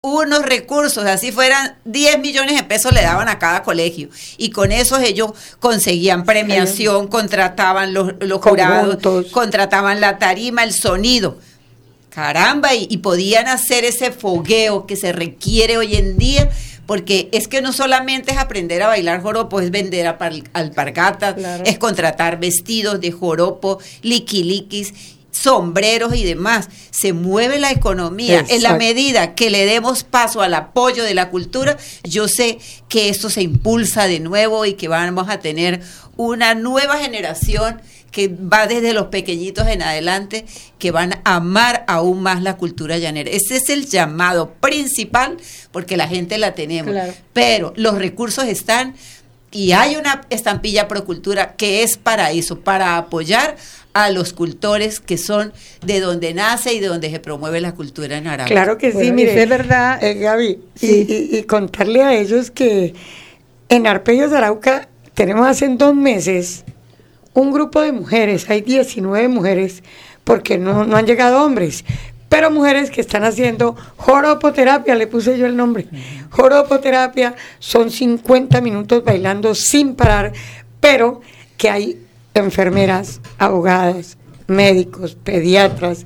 unos recursos, así fueran 10 millones de pesos le daban a cada colegio, y con esos ellos conseguían premiación, contrataban los jurados, contrataban la tarima, el sonido, caramba, y podían hacer ese fogueo que se requiere hoy en día, porque es que no solamente es aprender a bailar joropo, es vender alpargatas, claro, es contratar vestidos de joropo, liquiliquis, sombreros y demás. Se mueve la economía. Exacto. En la medida que le demos paso al apoyo de la cultura, yo sé que esto se impulsa de nuevo y que vamos a tener una nueva generación que va desde los pequeñitos en adelante, que van a amar aún más la cultura llanera. Ese es el llamado principal, porque la gente la tenemos, claro, pero los recursos están, y hay una estampilla Procultura que es para eso, para apoyar a los cultores que son de donde nace y de donde se promueve la cultura en Arauca. Claro que sí, bueno, mire, es verdad, Gaby, sí. y contarle a ellos que en Arpegios Arauca tenemos hace 2 meses un grupo de mujeres, hay 19 mujeres, porque no han llegado hombres, pero mujeres que están haciendo joropoterapia, le puse yo el nombre, joropoterapia, son 50 minutos bailando sin parar, pero que hay enfermeras, abogadas, médicos, pediatras,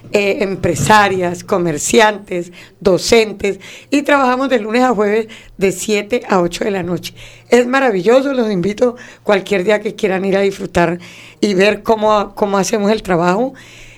empresarias, comerciantes, docentes, y trabajamos de lunes a jueves de 7 a 8 de la noche. Es maravilloso, los invito cualquier día que quieran ir a disfrutar y ver cómo hacemos el trabajo.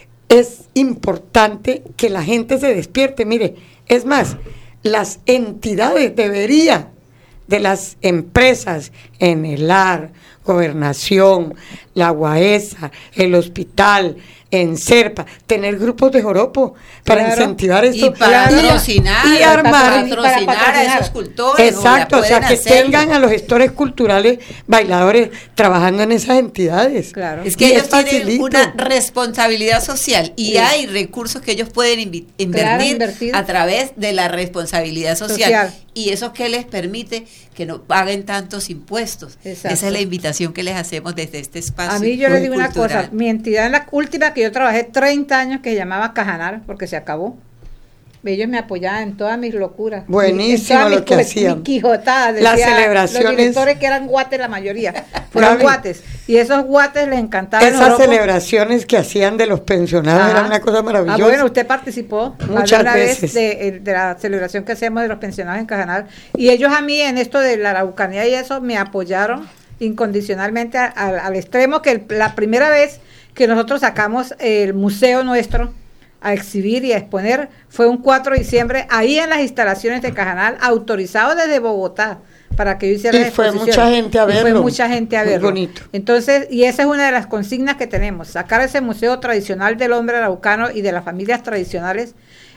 Es importante que la gente se despierte. Mire, es más, las entidades deberían, de las empresas, Enelar, Gobernación, la UAESA, el hospital, en Serpa, tener grupos de joropo para, claro, incentivar esto y para patrocinar y armar a esos cultores. Exacto, o sea, que tengan a los gestores culturales, bailadores trabajando en esas entidades. Claro. Es que ellos tienen una responsabilidad social y sí, hay recursos que ellos pueden invertir a través de la responsabilidad social. Y eso que les permite que no paguen tantos impuestos. Exacto. Esa es la invitación que les hacemos desde este espacio. A mí yo les digo una cosa, mi entidad en la última que yo trabajé 30 años, que se llamaba Cajanar, porque se acabó. Ellos me apoyaban en todas mis locuras. Buenísimo lo que hacían. Quijotadas. Las celebraciones. Los directores que eran guates la mayoría. Fueron guates. Y esos guates les encantaban. Esas celebraciones que hacían de los pensionados eran una cosa maravillosa. Bueno, usted participó muchas veces de la celebración que hacemos de los pensionados en Cajanar. Y ellos a mí en esto de la Araucanía y eso me apoyaron incondicionalmente al extremo que la primera vez que nosotros sacamos el museo nuestro a exhibir y a exponer fue un 4 de diciembre ahí en las instalaciones de Cajanal, autorizado desde Bogotá para que yo hiciera la exposición. Fue mucha gente a verlo. Fue mucha gente a verlo. Muy bonito. Entonces, y esa es una de las consignas que tenemos, sacar ese museo tradicional del hombre araucano y de las familias tradicionales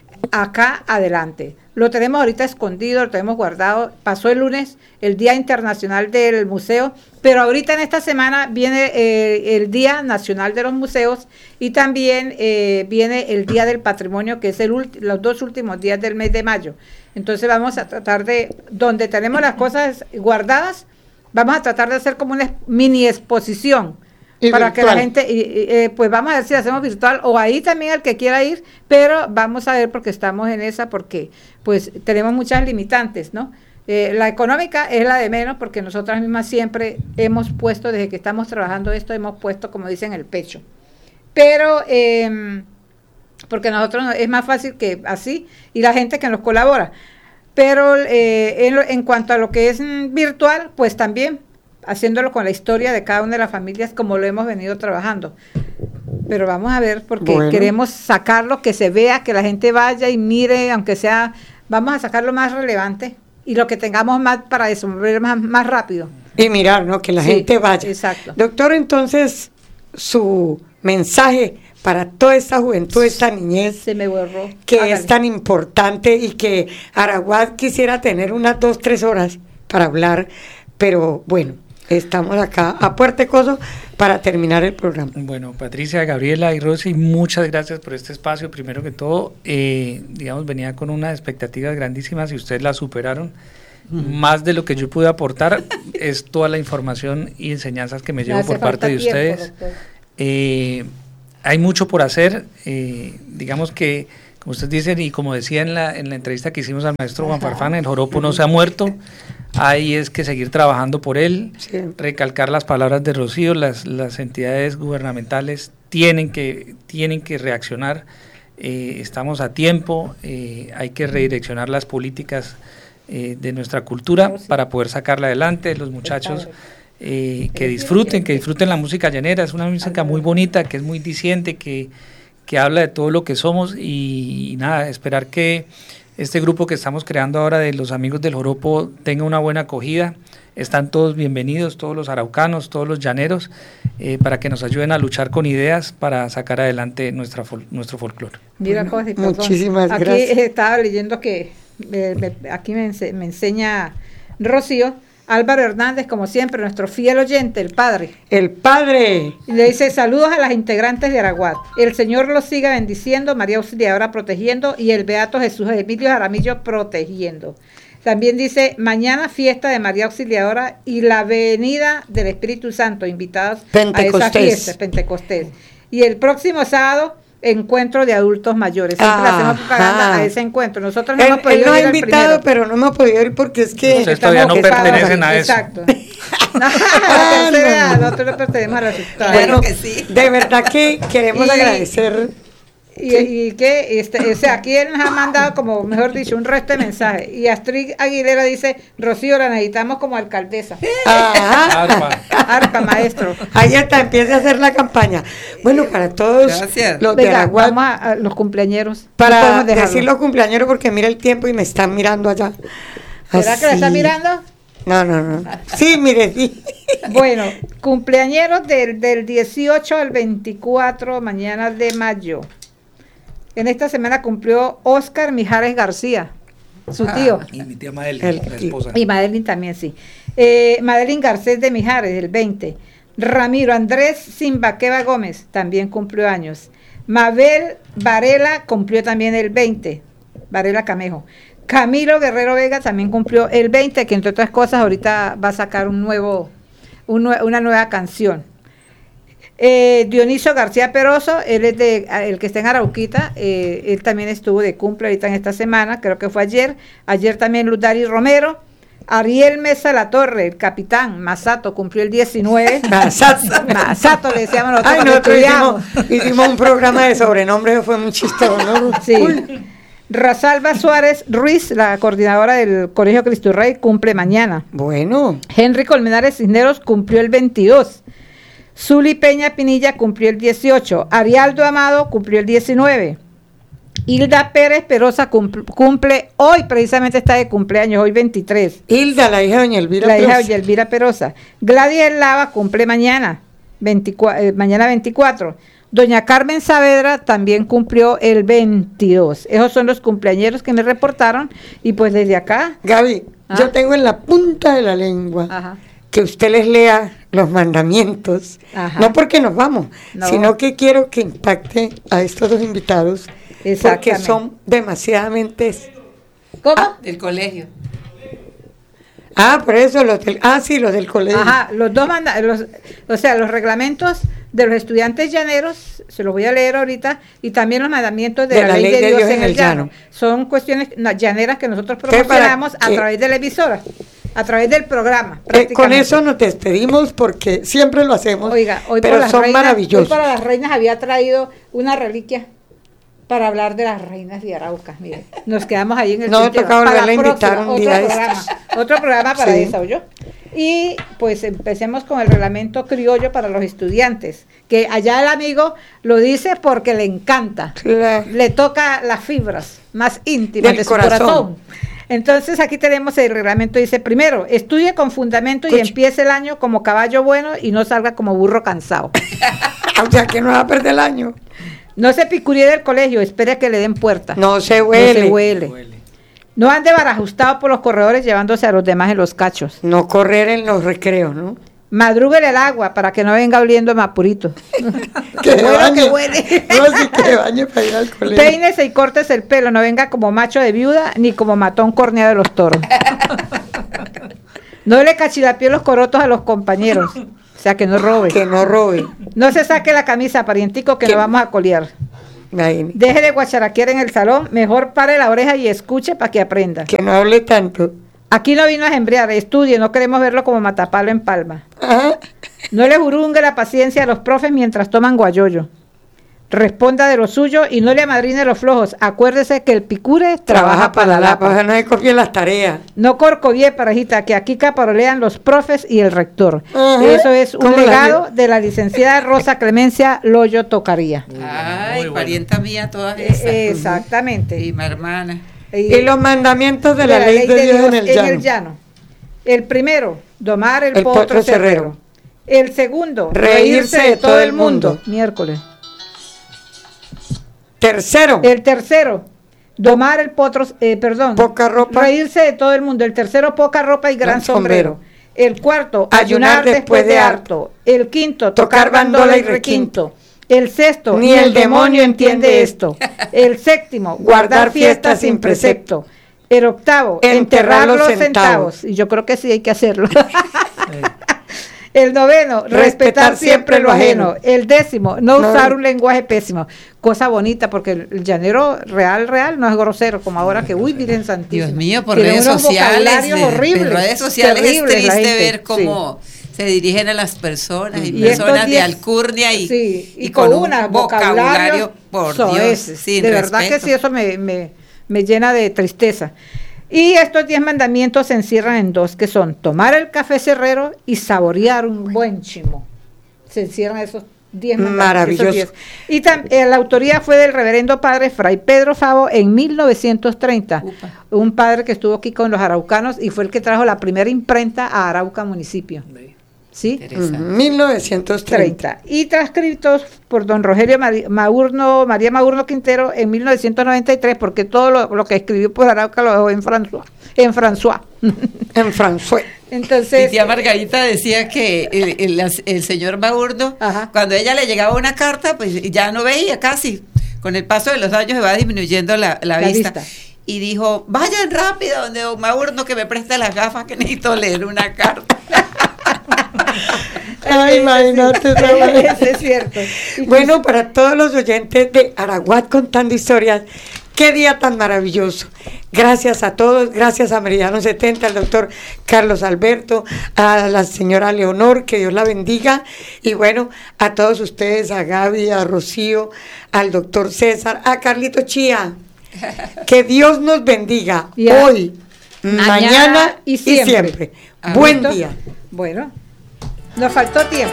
acá adelante. Lo tenemos ahorita escondido, lo tenemos guardado. Pasó el lunes el Día Internacional del Museo, pero ahorita en esta semana viene el Día Nacional de los Museos y también viene el Día del Patrimonio, que es los 2 últimos días del mes de mayo. Entonces vamos a tratar de, donde tenemos las cosas guardadas, vamos a tratar de hacer como una mini exposición. Y para virtual, que la gente, pues vamos a ver si hacemos virtual o ahí también el que quiera ir, pero vamos a ver porque estamos en esa, porque pues tenemos muchas limitantes, ¿no? La económica es la de menos porque nosotras mismas siempre hemos puesto, desde que estamos trabajando esto, hemos puesto, como dicen, el pecho. Pero, porque nosotros es más fácil que así, y la gente que nos colabora. Pero en cuanto a lo que es virtual, pues también haciéndolo con la historia de cada una de las familias como lo hemos venido trabajando. Pero vamos a ver, porque queremos sacarlo, que se vea, que la gente vaya y mire, aunque sea, vamos a sacar lo más relevante y lo que tengamos más para desenvolver más rápido. Y mirar, ¿no? Que la gente vaya. Exacto. Doctor, entonces, su mensaje para toda esta juventud, esta niñez, se me borró, que es tan importante y que Araguat quisiera tener unas 2-3 horas para hablar, pero bueno, estamos acá a Puerto Coso para terminar el programa. Bueno, Patricia, Gabriela y Rosy, muchas gracias por este espacio. Primero que todo, digamos, venía con unas expectativas grandísimas y ustedes las superaron. Más de lo que yo pude aportar es toda la información y enseñanzas que me llevo por parte de ustedes. Hay mucho por hacer, digamos que como ustedes dicen y como decía en la entrevista que hicimos al maestro Juan Farfán, el joropo no se ha muerto, hay es que seguir trabajando por él, recalcar las palabras de Rocío, las entidades gubernamentales tienen que reaccionar, estamos a tiempo, hay que redireccionar las políticas de nuestra cultura para poder sacarla adelante, los muchachos que disfruten la música llanera, es una música muy bonita, que es muy diciente, que habla de todo lo que somos y nada, esperar que este grupo que estamos creando ahora de los amigos del joropo tenga una buena acogida. Están todos bienvenidos, todos los araucanos, todos los llaneros, para que nos ayuden a luchar con ideas para sacar adelante nuestro folclore. Mira, muchísimas gracias. Aquí estaba leyendo que aquí me enseña Rocío, Álvaro Hernández, como siempre, nuestro fiel oyente, el padre. El padre. Y le dice, saludos a las integrantes de Araguat. El Señor los siga bendiciendo, María Auxiliadora protegiendo y el Beato Jesús Emilio Jaramillo protegiendo. También dice, mañana fiesta de María Auxiliadora y la venida del Espíritu Santo, invitados a esa fiesta, Pentecostés. Y el próximo sábado, encuentro de adultos mayores. Siempre le hacemos propaganda a ese encuentro. Nosotros no hemos podido ir. Él nos ha invitado, pero no hemos podido ir porque es que ustedes todavía no pertenecen a eso. Exacto. Nosotros no pertenecemos a la sustancia. Bueno, que sí. De verdad que queremos agradecer. Y que aquí él nos ha mandado, como mejor dicho, un resto de mensajes. Y Astrid Aguilera dice, Rocío, la necesitamos como alcaldesa. Arpa, maestro. Ahí está, empieza a hacer la campaña. Bueno, para todos los de Araguat. Vamos a los cumpleañeros. Para decir los cumpleañeros, porque mira el tiempo y me están mirando allá. ¿Será que la están mirando? No. Sí, mire, sí. Bueno, cumpleañeros del 18 al 24, mañana de mayo. En esta semana cumplió Oscar Mijares García, su tío. Y mi tía Madeline, la esposa. Y Madeline también, sí. Madeline Garcés de Mijares, el 20. Ramiro Andrés Simbaqueva Gómez, también cumplió años. Mabel Varela cumplió también el 20. Varela Camejo. Camilo Guerrero Vega también cumplió el 20, que entre otras cosas ahorita va a sacar una nueva canción. Dionisio García Peroso, él es el que está en Arauquita, él también estuvo de cumple ahorita en esta semana, creo que fue ayer también Ludari Romero, Ariel Mesa La Torre, el capitán Masato, cumplió el 19. Masato le decíamos nosotros. Ay, nosotros hicimos un programa de sobrenombres, fue muy chistoso, ¿no? Sí. Rosalba Suárez Ruiz, la coordinadora del Colegio Cristo Rey, cumple mañana. Bueno. Henry Colmenares Cisneros cumplió el 22. Zuli Peña Pinilla cumplió el 18, Arialdo Amado cumplió el 19, Hilda Pérez Perosa cumple hoy, precisamente está de cumpleaños, hoy 23. Hilda, la hija de doña Elvira Perosa. La hija de doña Elvira Perosa. Gladys Lava cumple mañana 24. Doña Carmen Saavedra también cumplió el 22. Esos son los cumpleañeros que me reportaron y pues desde acá. Gaby, yo tengo en la punta de la lengua que usted les lea los mandamientos, no porque nos vamos, sino que quiero que impacte a estos dos invitados, porque son demasiadamente... ¿Cómo? Del colegio. Por eso, los del colegio. Los dos los reglamentos de los estudiantes llaneros, se los voy a leer ahorita, y también los mandamientos de la ley de Dios en el llano. Son cuestiones llaneras que nosotros promocionamos a través de la emisora. A través del programa. Con eso nos despedimos porque siempre lo hacemos. Oiga, pero son maravillosos. Hoy para las reinas había traído una reliquia para hablar de las reinas de Arauca. Mire, nos quedamos ahí en el no, toca volverla a invitar un día. Otro programa para eso, ¿oyó? Y pues empecemos con el reglamento criollo para los estudiantes, que allá el amigo lo dice porque le encanta. Le toca las fibras más íntimas de su corazón. Entonces aquí tenemos el reglamento, dice, primero, estudie con fundamento y empiece el año como caballo bueno y no salga como burro cansado. O sea que no va a perder el año. No se picurie del colegio, espere a que le den puerta. No se huele. No ande barajustado por los corredores llevándose a los demás en los cachos. No correr en los recreos, ¿no? Madrúguele el agua para que no venga oliendo mapurito. Que huele. No, sí que bañe para ir al colegio. Peínese y córtese el pelo, no venga como macho de viuda ni como matón corneado de los toros. No le cachilapie los corotos a los compañeros, o sea que no robe. Que no robe. No se saque la camisa, parientico, que no vamos a colear. Imagínate. Deje de guacharaquear en el salón, mejor pare la oreja y escuche para que aprenda. Que no hable tanto. Aquí no vino a embrear, estudie, no queremos verlo como matapalo en palma. Ajá. No le jurungue la paciencia a los profes mientras toman guayoyo. Responda de lo suyo y no le amadrine los flojos. Acuérdese que el picure trabaja para la lapa. No se copien las tareas. No corcovie, parejita, que aquí caparolean los profes y el rector. Ajá. Eso es un legado de la licenciada Rosa Clemencia Loyo Tocaría. Ay, bueno. parienta mía todas esas. Exactamente. Y mi hermana. Y los mandamientos de la ley de Dios en el llano. El primero, domar el potro potro cerrero. cerrero. El segundo, Reírse de todo el mundo. Miércoles. Tercero, El tercero, domar el potro, poca ropa. reírse de todo el mundo. El tercero, poca ropa y gran sombrero. El cuarto, ayunar después de harto. El quinto, tocar bandola y requinto. El sexto, Ni el demonio entiende esto. El séptimo, guardar fiestas sin precepto. El octavo, Enterrar enterrar los los centavos. Y yo creo que sí hay que hacerlo. El noveno, respetar siempre lo ajeno. El décimo, no usar un lenguaje pésimo. Cosa bonita, porque el llanero real no es grosero, como ahora que, uy, Virgen Santísima. Dios mío, por Tiene redes unos sociales. vocabularios horribles, En redes sociales terribles es la triste gente, ver cómo se dirigen a las personas y Y estos personas de 10 alcurnia y con un unas vocabulario, por Dios, soeces. sin De verdad que respeto. sí, eso me llena de tristeza. Y estos 10 mandamientos se encierran en dos, que son tomar el café cerrero y saborear un buen chimo. Se encierran esos 10 mandamientos. Maravilloso. Esos 10. Y la autoría fue del reverendo padre Fray Pedro Favo en 1930. Upa. Un padre que estuvo aquí con los araucanos y fue el que trajo la primera imprenta a Arauca municipio. ¿Sí? Interesante. 1930. 30. Y transcritos por don Rogelio María Maurno Quintero en 1993, porque todo lo que escribió por Arauca lo dejó en François. En François. Entonces, Mi tía Margarita decía que el señor Maurno, Ajá. cuando a ella le llegaba una carta, pues ya no veía casi. Con el paso de los años se va disminuyendo la vista. Y dijo, vayan rápido donde don Maurno que me preste las gafas que necesito leer una carta. Ay, imagínate. eso es cierto. Bueno, para todos los oyentes de Araguat contando historias, qué día tan maravilloso. Gracias a todos, gracias a Meridiano 70, al doctor Carlos Alberto, a la señora Leonor, que Dios la bendiga, y bueno, a todos ustedes, a Gaby, a Rocío, al doctor César, a Carlito Chía. Que Dios nos bendiga hoy, mañana y siempre. Amén. Buen día. Bueno, nos faltó tiempo.